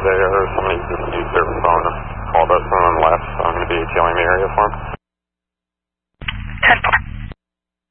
there. Somebody just used their phone, called us, and then left. So I'm going to be tailing the area for them. 10-4.